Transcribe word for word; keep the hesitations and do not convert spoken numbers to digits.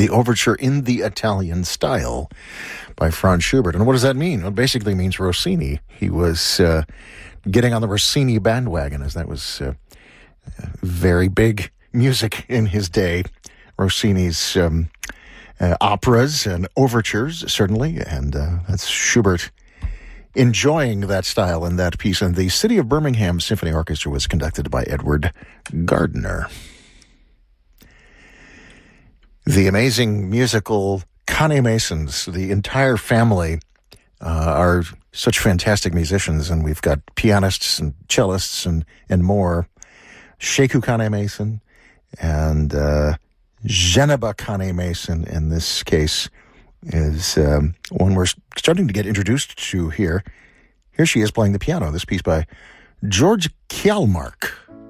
the overture in the Italian style by Franz Schubert. And what does that mean? Well, it basically means Rossini. He was uh, getting on the Rossini bandwagon, as that was uh, very big music in his day. Rossini's um, uh, operas and overtures, certainly, and uh, that's Schubert enjoying that style and that piece. And the City of Birmingham Symphony Orchestra was conducted by Edward Gardner. The amazing musical Cane Masons, the entire family, uh, are such fantastic musicians, and we've got pianists and cellists and, and more. Sheku Cane Mason and uh, Geneba Cane Mason, in this case, is um, one we're starting to get introduced to here. Here she is playing the piano, this piece by George Kjellmark.